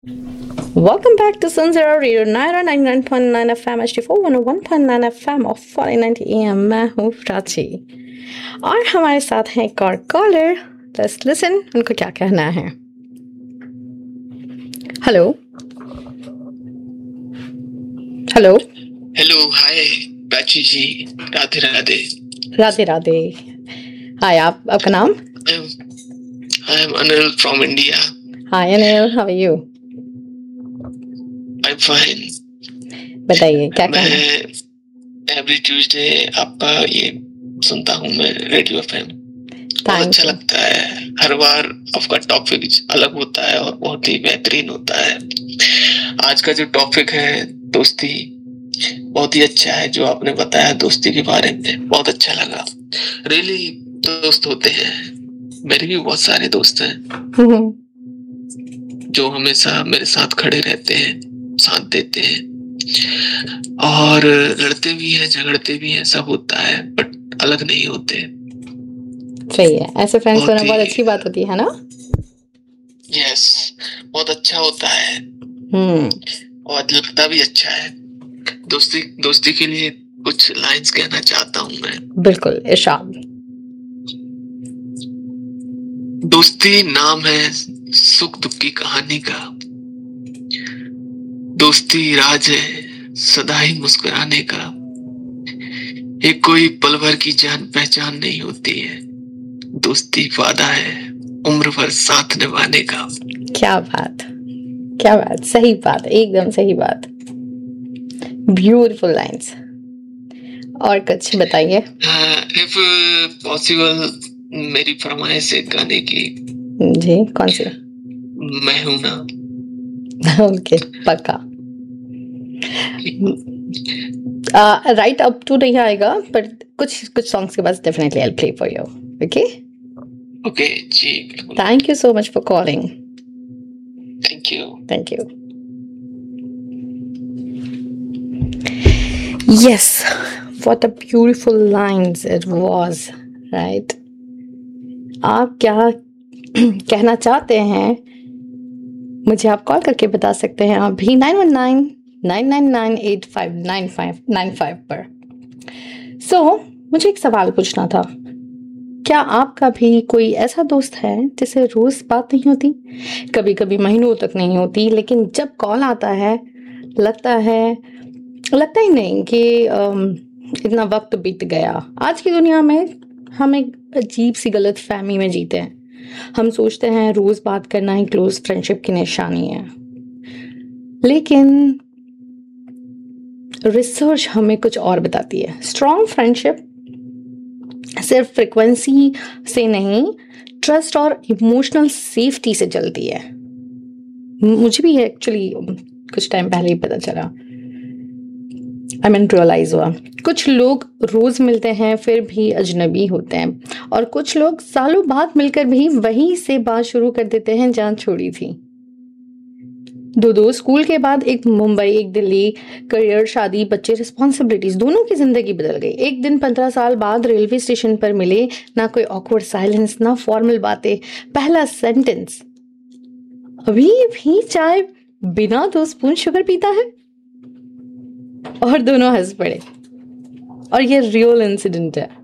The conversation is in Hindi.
Welcome back to Sunzera Radio Naira 99.9 FM HD4 101.9 FM of 1490 AM. मैं हूँ प्राची और हमारे साथ हैं एक और कॉलर. Let's listen उनको क्या कहना है. Hello hello hello hi Prachi जी. राधे राधे. राधे राधे. हाय, आपका नाम? I am Anil from India. Hi Anil, how are you? I'm fine. बताइए क्या कहना है. मैं एवरी ट्यूसडे आपका ये सुनता हूँ मैं रेडियो एफएम. बहुत अच्छा लगता है. हर बार आपका टॉपिक अलग होता है और बहुत ही बेहतरीन होता है. आज का जो टॉपिक है दोस्ती, बहुत ही अच्छा है. जो आपने बताया दोस्ती के बारे में बहुत अच्छा लगा. रियली दोस्त होते हैं. मेरे भी बहुत सारे दोस्त हैं जो हमेशा मेरे साथ खड़े रहते हैं, साथ देते हैं और लड़ते भी हैं, झगड़ते भी हैं, सब होता है, बट अलग नहीं होते. सही है. ऐसे फ्रेंड्स होना बहुत अच्छी बात होती है ना. यस, बहुत अच्छा होता है और लगता भी अच्छा है. दोस्ती के लिए कुछ लाइंस कहना चाहता हूँ मैं. बिल्कुल, इरशाद. दोस्ती नाम है सुख दुख की कहानी का. दोस्ती राज है सदा ही मुस्कुराने का. एक कोई पल भर की जान पहचान नहीं होती है. दोस्ती वादा है उम्र भर साथ निभाने का. क्या बात, क्या बात. सही बात, एकदम सही बात. Beautiful lines. और कुछ बताइए. इफ पॉसिबल मेरी फरमाइश है गाने की. जी, कौन सी? मैं हूं ना. ओके, पक्का. राइट अप टू नहीं आएगा, पर कुछ सॉन्ग्स के बाद definitely I will play for you. Okay okay ji. Thank you so much for calling. Thank you. Yes, what a beautiful lines it was, right? आप क्या कहना चाहते हैं मुझे आप कॉल करके बता सकते हैं अभी 9199998595 पर. मुझे एक सवाल पूछना था. क्या आपका भी कोई ऐसा दोस्त है जिसे रोज बात नहीं होती, कभी कभी महीनों तक नहीं होती, लेकिन जब कॉल आता है लगता ही नहीं कि इतना वक्त बीत गया. आज की दुनिया में हम एक अजीब सी गलत फहमी में जीते हैं. हम सोचते हैं रोज बात करना ही क्लोज फ्रेंडशिप की निशानी है, लेकिन रिसर्च हमें कुछ और बताती है. स्ट्रॉन्ग फ्रेंडशिप सिर्फ फ्रिक्वेंसी से नहीं, ट्रस्ट और इमोशनल सेफ्टी से चलती है. मुझे भी एक्चुअली कुछ टाइम पहले ही पता चला. रियलाइज हुआ. कुछ लोग रोज मिलते हैं फिर भी अजनबी होते हैं, और कुछ लोग सालों बाद मिलकर भी वहीं से बात शुरू कर देते हैं जहां छोड़ी थी. दो स्कूल के बाद एक मुंबई, एक दिल्ली, करियर, शादी, बच्चे, रिस्पॉन्सिबिलिटीज, दोनों की जिंदगी बदल गई. एक दिन 15 साल बाद रेलवे स्टेशन पर मिले, ना कोई ऑकवर्ड साइलेंस, ना फॉर्मल बातें, पहला सेंटेंस, अभी भी चाय बिना 2 स्पून शुगर पीता है, और दोनों हंस पड़े. और ये रियल इंसिडेंट है.